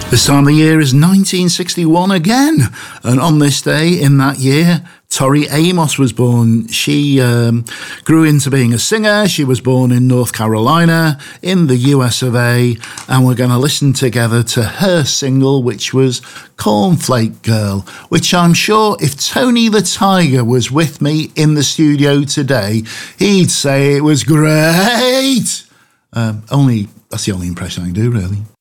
This time of the year is 1961 again, and on this day in that year, Tori Amos was born. She grew into being a singer. She was born in North Carolina in the US of A, and we're going to listen together to her single, which was Cornflake Girl, which I'm sure if Tony the Tiger was with me in the studio today, he'd say it was great. That's the only impression I can do, really.